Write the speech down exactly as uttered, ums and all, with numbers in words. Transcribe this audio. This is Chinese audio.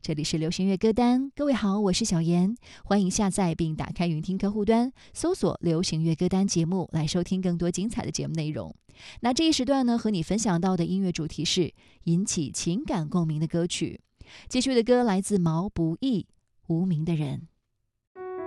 这里是流行乐歌单，各位好，我是小妍，欢迎下载并打开云听客户端，搜索流行乐歌单节目来收听更多精彩的节目内容。那这一时段呢，和你分享到的音乐主题是引起情感共鸣的歌曲。继续的歌来自毛不易，无名的人。